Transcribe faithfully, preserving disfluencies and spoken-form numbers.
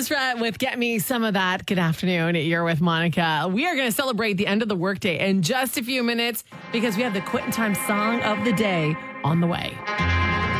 Ezra with Get Me Some of That. Good afternoon. You're with Monica. We are going to celebrate the end of the workday in just a few minutes because we have the Quit in Time song of the day on the way.